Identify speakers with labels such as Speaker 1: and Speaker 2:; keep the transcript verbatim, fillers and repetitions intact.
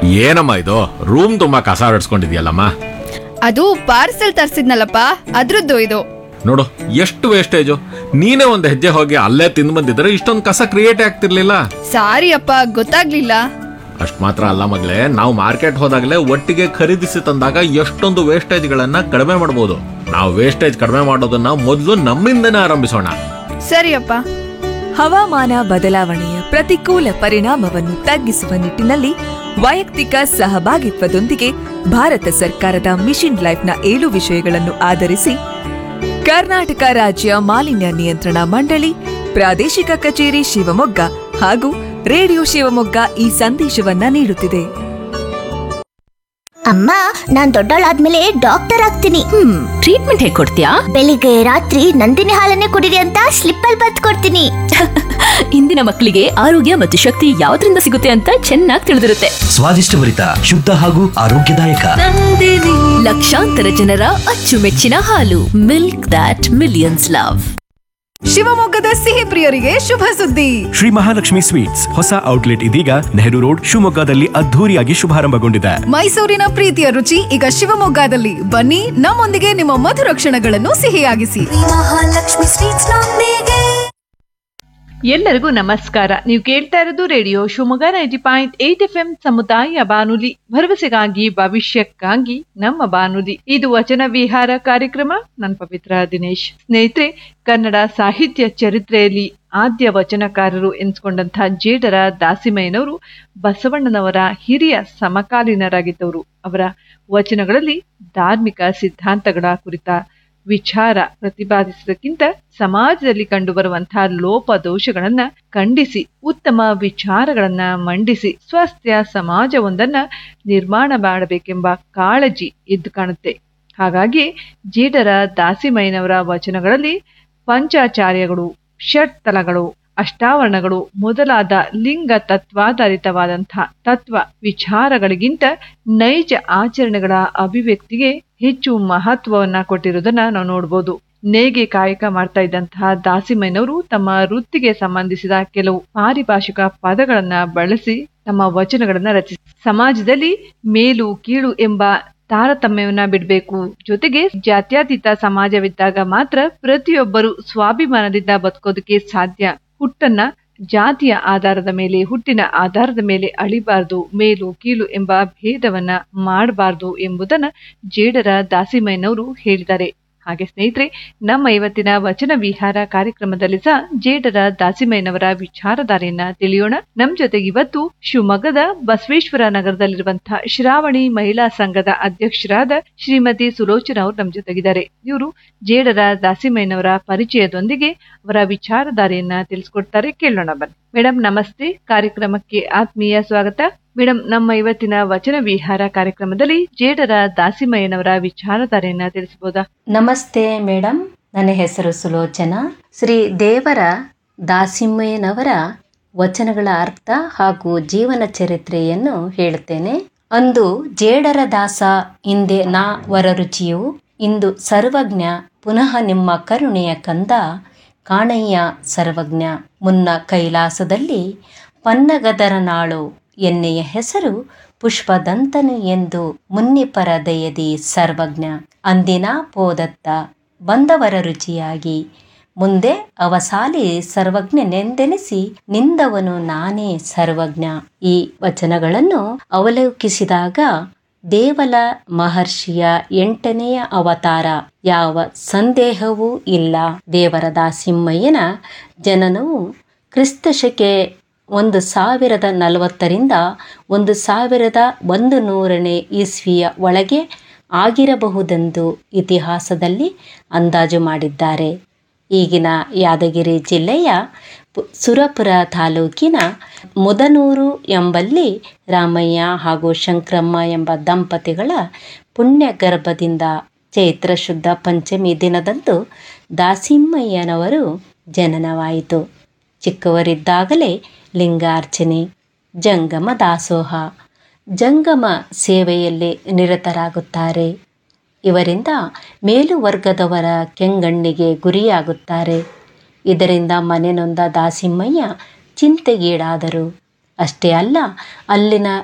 Speaker 1: ಏನಮ್ಮ ಇದು ರೂಮ್ ತುಂಬಾ ಕಸ ಹೊಡ್ಸ್ಕೊಂಡಿದ್ಯಲ್ಲಮ್ಮ.
Speaker 2: ಅದು ಪಾರ್ಸೆಲ್ ತರ್ಸಿದ್ನಲ್ಲಪ್ಪ ಅದ್ರದ್ದು ಇದು.
Speaker 1: ನೋಡು ಎಷ್ಟು ವೇಸ್ಟೇಜು. ನೀನೇ ಒಂದ್ ಹೆಜ್ಜೆ ಹೋಗಿ ಅಲ್ಲೇ ತಿಂದು ಬಂದಿದ್ರೆ ಇಷ್ಟೊಂದು ಕಸ ಕ್ರಿಯೇಟ್ ಆಗ್ತಿರ್ಲಿಲ್ಲ.
Speaker 2: ಸಾರಿ ಅಪ್ಪ, ಗೊತ್ತಾಗ್ಲಿಲ್ಲ.
Speaker 1: ಅಷ್ಟ್ ಮಾತ್ರ ಅಲ್ಲ ಮಗಳೇ, ನಾವು ಮಾರ್ಕೆಟ್ ಹೋದಾಗಲೇ ಒಟ್ಟಿಗೆ ಖರೀದಿಸಿ ತಂದಾಗ ಎಷ್ಟೊಂದು ವೇಸ್ಟೇಜ್ ಗಳನ್ನ ಕಡಿಮೆ ಮಾಡಬಹುದು. ನಾವು ವೇಸ್ಟೇಜ್ ಕಡಿಮೆ ಮಾಡೋದನ್ನ ಮೊದಲು ನಮ್ಮಿಂದನೇ ಆರಂಭಿಸೋಣ.
Speaker 2: ಸರಿಯಪ್ಪ.
Speaker 3: ಹವಾಮಾನ ಬದಲಾವಣೆಯ ಪ್ರತಿಕೂಲ ಪರಿಣಾಮವನ್ನು ತಗ್ಗಿಸುವ ನಿಟ್ಟಿನಲ್ಲಿ ವೈಯಕ್ತಿಕ ಸಹಭಾಗಿತ್ವದೊಂದಿಗೆ ಭಾರತ ಸರ್ಕಾರದ ಮಿಷನ್ ಲೈಫ್ನ ಏಳು ವಿಷಯಗಳನ್ನು ಆಧರಿಸಿ ಕರ್ನಾಟಕ ರಾಜ್ಯ ಮಾಲಿನ್ಯ ನಿಯಂತ್ರಣ ಮಂಡಳಿ, ಪ್ರಾದೇಶಿಕ ಕಚೇರಿ ಶಿವಮೊಗ್ಗ ಹಾಗೂ ರೇಡಿಯೋ ಶಿವಮೊಗ್ಗ ಈ ಸಂದೇಶವನ್ನ ನೀಡುತ್ತಿದೆ.
Speaker 4: ಅಮ್ಮ, ನಾನ್ ದೊಡ್ಡವಳಾದ್ಮೇಲೆ ಡಾಕ್ಟರ್ ಆಗ್ತೀನಿ.
Speaker 5: ಹ್ಮ್ ಟ್ರೀಟ್ಮೆಂಟ್ ಹೇಗೆ ಕೊಡ್ತೀಯಾ?
Speaker 4: ಬೆಳಿಗ್ಗೆ ರಾತ್ರಿ ನಂದಿನಿ ಹಾಲನ್ನೇ ಕುಡಿರಿ ಅಂತ ಸ್ಲಿಪ್ ಅಲ್ಲಿ ಬರೆದು ಕೊಡ್ತೀನಿ.
Speaker 5: ಇಂದಿನ ಮಕ್ಕಳಿಗೆ ಆರೋಗ್ಯ ಮತ್ತು ಶಕ್ತಿ ಯಾವ್ದ್ರಿಂದ ಸಿಗುತ್ತೆ ಅಂತ ಚೆನ್ನಾಗಿ ತಿಳಿದಿರುತ್ತೆ.
Speaker 6: ಸ್ವಾದಿಷ್ಟಭರಿತ, ಶುದ್ಧ ಹಾಗೂ ಆರೋಗ್ಯದಾಯಕ
Speaker 5: ಲಕ್ಷಾಂತರ ಜನರ ಅಚ್ಚುಮೆಚ್ಚಿನ ಹಾಲು. Milk that millions love.
Speaker 3: ಶಿವಮೊಗ್ಗದ ಸಿಹಿ ಪ್ರಿಯರಿಗೆ ಶುಭ ಸುದ್ದಿ.
Speaker 7: ಶ್ರೀ ಮಹಾಲಕ್ಷ್ಮಿ ಸ್ವೀಟ್ಸ್ ಹೊಸ ಔಟ್ಲೆಟ್ ಇದೀಗ ನೆಹರು ರೋಡ್ ಶಿವಮೊಗ್ಗದಲ್ಲಿ ಅದ್ಧೂರಿಯಾಗಿ ಶುಭಾರಂಭಗೊಂಡಿದೆ.
Speaker 3: ಮೈಸೂರಿನ ಪ್ರೀತಿಯ ರುಚಿ ಈಗ ಶಿವಮೊಗ್ಗದಲ್ಲಿ. ಬನ್ನಿ, ನಮ್ಮೊಂದಿಗೆ ನಿಮ್ಮ ಮಧುರ ಕ್ಷಣಗಳನ್ನು ಸಿಹಿಯಾಗಿಸಿ.
Speaker 8: ಎಲ್ಲರಿಗೂ ನಮಸ್ಕಾರ. ನೀವು ಕೇಳ್ತಾ ಇರೋದು radio Shivamogga ninety point eight F M ಸಮುದಾಯ ಬಾನುಲಿ, ಭರವಸೆಗಾಗಿ ಭವಿಷ್ಯಕ್ಕಾಗಿ ನಮ್ಮ ಬಾನುಲಿ. ಇದು ವಚನ ವಿಹಾರ ಕಾರ್ಯಕ್ರಮ. ನನ್ನ ಪವಿತ್ರ ದಿನೇಶ್. ಸ್ನೇಹಿತರೆ, ಕನ್ನಡ ಸಾಹಿತ್ಯ ಚರಿತ್ರೆಯಲ್ಲಿ ಆದ್ಯ ವಚನಕಾರರು ಎನಿಸಿಕೊಂಡಂತಹ ಜೇಡರ ದಾಸಿಮಯ್ಯನವರು ಬಸವಣ್ಣನವರ ಹಿರಿಯ ಸಮಕಾಲೀನರಾಗಿದ್ದವರು. ಅವರ ವಚನಗಳಲ್ಲಿ ಧಾರ್ಮಿಕ ಸಿದ್ಧಾಂತಗಳ ಕುರಿತ ವಿಚಾರ ಪ್ರತಿಪಾದಿಸುವುದಕ್ಕಿಂತ ಸಮಾಜದಲ್ಲಿ ಕಂಡುಬರುವಂತಹ ಲೋಪದೋಷಗಳನ್ನ ಖಂಡಿಸಿ ಉತ್ತಮ ವಿಚಾರಗಳನ್ನ ಮಂಡಿಸಿ ಸ್ವಸ್ಥ್ಯ ಸಮಾಜವೊಂದನ್ನ ನಿರ್ಮಾಣ ಮಾಡಬೇಕೆಂಬ ಕಾಳಜಿ ಎದ್ದು ಕಾಣುತ್ತೆ. ಹಾಗಾಗಿ ಜೇಡರ ದಾಸಿಮಯ್ಯನವರ ವಚನಗಳಲ್ಲಿ ಪಂಚಾಚಾರ್ಯಗಳು, ಷಟ್ತಲಗಳು, ಅಷ್ಟಾವರಣಗಳು ಮೊದಲಾದ ಲಿಂಗ ತತ್ವಾಧಾರಿತವಾದಂತಹ ತತ್ವ ವಿಚಾರಗಳಿಗಿಂತ ನೈಜ ಆಚರಣೆಗಳ ಅಭಿವ್ಯಕ್ತಿಗೆ ಹೆಚ್ಚು ಮಹತ್ವವನ್ನ ಕೊಟ್ಟಿರುವುದನ್ನ ನಾವು ನೋಡ್ಬೋದು. ನೇಗೆ ಕಾಯಕ ಮಾಡ್ತಾ ಇದ್ದಂತಹ ದಾಸಿಮಯ್ಯನವರು ತಮ್ಮ ವೃತ್ತಿಗೆ ಸಂಬಂಧಿಸಿದ ಕೆಲವು ಪಾರಿಭಾಷಿಕ ಪದಗಳನ್ನ ಬಳಸಿ ತಮ್ಮ ವಚನಗಳನ್ನ ರಚಿಸಿ ಸಮಾಜದಲ್ಲಿ ಮೇಲು ಕೀಳು ಎಂಬ ತಾರತಮ್ಯವನ್ನ ಬಿಡಬೇಕು, ಜೊತೆಗೆ ಜಾತ್ಯತೀತ ಸಮಾಜವಿದ್ದಾಗ ಮಾತ್ರ ಪ್ರತಿಯೊಬ್ಬರು ಸ್ವಾಭಿಮಾನದಿಂದ ಬದುಕೋದಕ್ಕೆ ಸಾಧ್ಯ, ಹುಟ್ಟನ್ನ ಜಾತಿಯ ಆಧಾರದ ಮೇಲೆ, ಹುಟ್ಟಿನ ಆಧಾರದ ಮೇಲೆ ಅಳಿಬಾರ್ದು, ಮೇಲು ಕೀಳು ಎಂಬ ಭೇದವನ್ನ ಮಾಡಬಾರ್ದು ಎಂಬುದನ್ನ ಜೇಡರ ದಾಸಿಮಯ್ಯನವರು ಹೇಳಿದ್ದಾರೆ. ಹಾಗೆ ಸ್ನೇಹಿತರೆ, ನಮ್ಮ ಇವತ್ತಿನ ವಚನ ವಿಹಾರ ಕಾರ್ಯಕ್ರಮದಲ್ಲಿ ಸಹ ಜೇಡರ ದಾಸಿಮಯ್ಯನವರ ವಿಚಾರಧಾರೆಯನ್ನ ತಿಳಿಯೋಣ. ನಮ್ ಜೊತೆಗೆ ಇವತ್ತು ಶಿವಮೊಗ್ಗದ ಬಸವೇಶ್ವರ ನಗರದಲ್ಲಿರುವಂತಹ ಶ್ರಾವಣಿ ಮಹಿಳಾ ಸಂಘದ ಅಧ್ಯಕ್ಷರಾದ ಶ್ರೀಮತಿ ಸುಲೋಚನಾ ಅವರು ನಮ್ ಜೊತೆಗಿದ್ದಾರೆ. ಇವರು ಜೇಡರ ದಾಸಿಮಯ್ಯನವರ ಪರಿಚಯದೊಂದಿಗೆ ಅವರ ವಿಚಾರಧಾರೆಯನ್ನ ತಿಳಿಸ್ಕೊಡ್ತಾರೆ. ಕೇಳೋಣ ಬನ್ನಿ. ಮೇಡಮ್ ನಮಸ್ತೆ, ಕಾರ್ಯಕ್ರಮಕ್ಕೆ ಆತ್ಮೀಯ ಸ್ವಾಗತ. ಮೇಡಮ್, ನಮ್ಮ ಇವತ್ತಿನ ವಚನ ವಿಹಾರ ಕಾರ್ಯಕ್ರಮದಲ್ಲಿ ಜೇಡರ ದಾಸಿಮಯ್ಯನವರ ವಿಚಾರಧಾರೆಯನ್ನ ತಿಳಿಸಬಹುದಾ?
Speaker 9: ನಮಸ್ತೆ ಮೇಡಮ್, ನನ್ನ ಹೆಸರು ಸುಲೋಚನಾ. ಶ್ರೀ ದೇವರ ದಾಸಿಮಯ್ಯನವರ ವಚನಗಳ ಅರ್ಥ ಹಾಗೂ ಜೀವನ ಚರಿತ್ರೆಯನ್ನು ಹೇಳುತ್ತೇನೆ. ಅಂದು ಜೇಡರ ದಾಸ ಹಿಂದೆ ನಾ ವರರುಚಿಯು, ಇಂದು ಸರ್ವಜ್ಞ ಪುನಃ ನಿಮ್ಮ ಕರುಣೆಯ ಕಂದ ಕಾಣಯ್ಯ ಸರ್ವಜ್ಞ. ಮುನ್ನ ಕೈಲಾಸದಲ್ಲಿ ಪನ್ನಗದರ ನಾಳು, ಎನ್ನೆಯ ಹೆಸರು ಪುಷ್ಪದಂತನು ಎಂದು ಮುನ್ನಿಪರ ದಯದಿ ಸರ್ವಜ್ಞ. ಅಂದಿನ ಪೋದತ್ತ ಬಂದವರ ರುಚಿಯಾಗಿ, ಮುಂದೆ ಅವಸಾಲಿ ಸರ್ವಜ್ಞನೆಂದೆನಿಸಿ ನಿಂದವನು ನಾನೇ ಸರ್ವಜ್ಞ. ಈ ವಚನಗಳನ್ನು ಅವಲೋಕಿಸಿದಾಗ ದೇವಲ ಮಹರ್ಷಿಯ ಎಂಟನೆಯ ಅವತಾರ ಯಾವ ಸಂದೇಹವೂ ಇಲ್ಲ. ದೇವರ ದಾಸಿಮಯ್ಯನ ಜನನವು ಕ್ರಿಸ್ತಶಕೆ ಒಂದು ಸಾವಿರದ ನಲವತ್ತರಿಂದ ಒಂದು ಸಾವಿರದ ಒಂದು ನೂರನೇ ಇಸ್ವಿಯ ಒಳಗೆ ಆಗಿರಬಹುದೆಂದು ಇತಿಹಾಸದಲ್ಲಿ ಅಂದಾಜು ಮಾಡಿದ್ದಾರೆ. ಈಗಿನ ಯಾದಗಿರಿ ಜಿಲ್ಲೆಯ ಸುರಪುರ ತಾಲೂಕಿನ ಮುದನೂರು ಎಂಬಲ್ಲಿ ರಾಮಯ್ಯ ಹಾಗೂ ಶಂಕ್ರಮ್ಮ ಎಂಬ ದಂಪತಿಗಳ ಪುಣ್ಯ ಗರ್ಭದಿಂದ ಚೈತ್ರ ಶುದ್ಧ ಪಂಚಮಿ ದಿನದಂದು ದಾಸಿಮಯ್ಯನವರು ಜನನವಾಯಿತು. ಚಿಕ್ಕವರಿದ್ದಾಗಲೇ ಲಿಂಗಾರ್ಚನೆ, ಜಂಗಮ ದಾಸೋಹ, ಜಂಗಮ ಸೇವೆಯಲ್ಲಿ ನಿರತರಾಗುತ್ತಾರೆ. ಇವರಿಂದ ಮೇಲುವರ್ಗದವರ ಕೆಂಗಣ್ಣಿಗೆ ಗುರಿಯಾಗುತ್ತಾರೆ. ಇದರಿಂದ ಮನೆನೊಂದ ದಾಸಿಮಯ್ಯ ಚಿಂತೆಗೀಡಾದರು. ಅಷ್ಟೇ ಅಲ್ಲ, ಅಲ್ಲಿನ